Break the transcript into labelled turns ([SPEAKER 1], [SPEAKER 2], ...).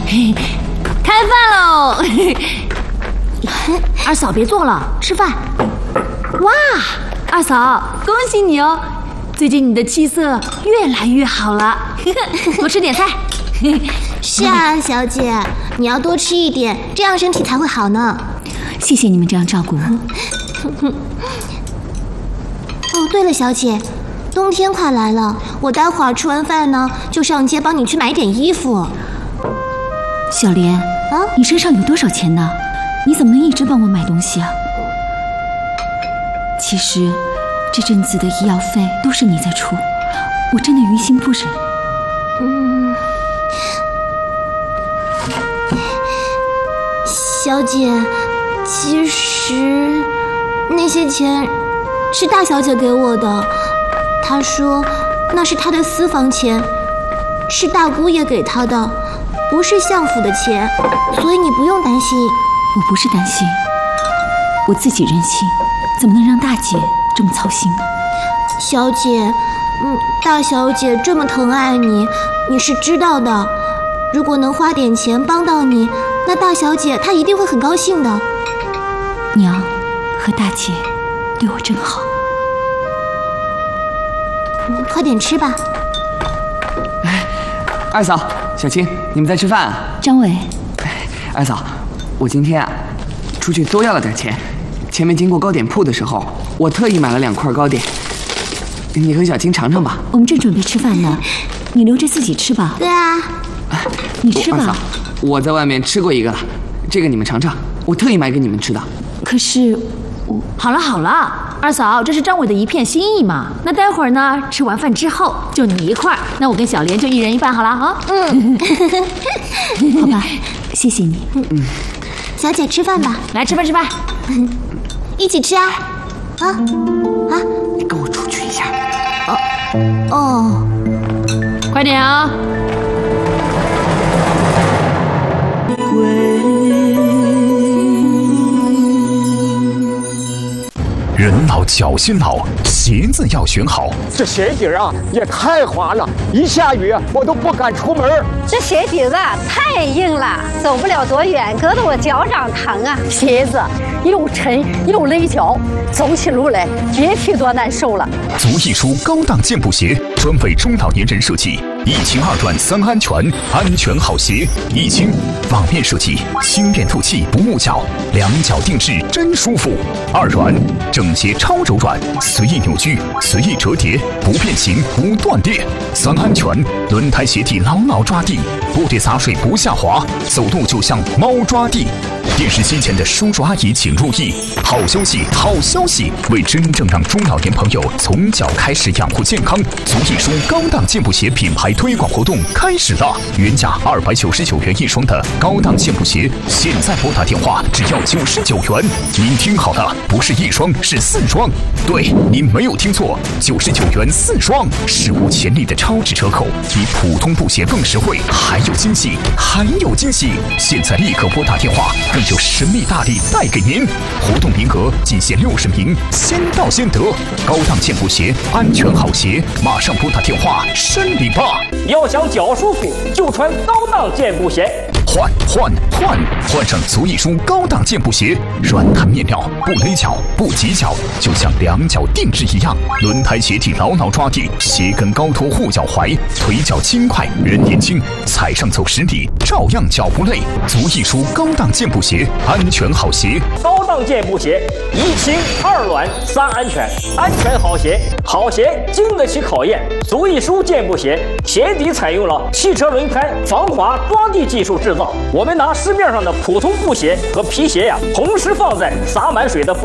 [SPEAKER 1] 开饭喽！二嫂别坐了，吃饭。哇，二嫂，恭喜你哦！最近你的气色越来越好了，多吃点菜。
[SPEAKER 2] 是啊，小姐，你要多吃一点，这样身体才会好呢。
[SPEAKER 1] 谢谢你们这样照顾我。
[SPEAKER 2] 哦，对了，小姐，冬天快来了，我待会儿吃完饭呢，就上街帮你去买点衣服。
[SPEAKER 1] 小莲，你身上有多少钱呢？你怎么能一直帮我买东西啊？其实，这阵子的医药费都是你在出，我真的于心不忍。
[SPEAKER 2] 小姐，其实那些钱是大小姐给我的，她说那是她的私房钱，是大姑爷给她的，不是相府的钱，所以你不用担心。
[SPEAKER 1] 我不是担心，我自己任性，怎么能让大姐这么操心呢？
[SPEAKER 2] 小姐，大小姐这么疼爱你，你是知道的。如果能花点钱帮到你，那大小姐她一定会很高兴的。
[SPEAKER 1] 娘和大姐对我真好。
[SPEAKER 2] 快点吃吧。
[SPEAKER 3] 二嫂、小青，你们在吃饭啊？
[SPEAKER 1] 张伟，
[SPEAKER 3] 二嫂，我今天出去多要了点钱。前面经过糕点铺的时候，我特意买了2块糕点，你和小青尝尝吧。
[SPEAKER 1] 我们正准备吃饭呢，你留着自己吃吧。
[SPEAKER 2] 对啊，
[SPEAKER 1] 你吃吧。
[SPEAKER 3] 二嫂，我在外面吃过一个了，这个你们尝尝，我特意买给你们吃的。
[SPEAKER 1] 可是好了，二嫂，这是张伟的一片心意嘛。那待会儿呢，吃完饭之后就你一块儿，那我跟小莲就1人1半好了啊。好吧，谢谢你。
[SPEAKER 2] 小姐吃饭吧。
[SPEAKER 1] 来吃饭。
[SPEAKER 2] 一起吃啊！
[SPEAKER 3] 你跟我出去一下。
[SPEAKER 2] 哦，
[SPEAKER 1] 快点啊！
[SPEAKER 4] 人老脚心老，鞋子要选好。
[SPEAKER 5] 这鞋底啊也太滑了，一下雨我都不敢出门。
[SPEAKER 6] 这鞋底子太硬了，走不了多远，硌得我脚掌疼啊。鞋子又沉又勒脚，走起路来别提多难受了。
[SPEAKER 4] 足艺舒高档健步鞋，专为中老年人设计，1轻2软3安全，安全好鞋。1轻网面设计，轻便透气不误脚，2脚定制真舒服。2软整鞋超柔软，随意扭曲随意折叠，不变形不断裂。3安全轮胎鞋底牢牢抓地，不跌洒水不下滑，走路就像猫抓地。电视机前的叔叔阿姨请注意，好消息！为真正让中老年朋友从脚开始养护健康，足艺舒高档健步鞋品牌推广活动开始了。原价299元1双的高档健步鞋，现在拨打电话只要99元。您听好了，不是1双，是4双。对，您没有听错，99元4双，史无前例的超值折扣，比普通布鞋更实惠，还有惊喜！现在立刻拨打电话，更有神秘大礼带给您。活动名额仅限60名，先到先得。高档健步鞋，安全好鞋，马上拨打电话申领吧。
[SPEAKER 5] 要想脚舒服，就穿高档健步鞋。换
[SPEAKER 4] 上足艺舒高档健步鞋，软弹面料，不勒脚不挤脚，就像2脚定制一样。轮胎鞋底牢牢抓地，鞋跟高托护脚踝，腿脚轻快，人年轻，踩上走10里照样脚不累。足艺舒高档健步鞋，安全好鞋。
[SPEAKER 5] 高档健步鞋，1轻2软3安全，安全好鞋，好鞋经得起考验。足艺舒健步鞋鞋底采用了汽车轮胎防滑抓地技术制造。我们拿市面上的普通布鞋和皮鞋同时放在洒满水的布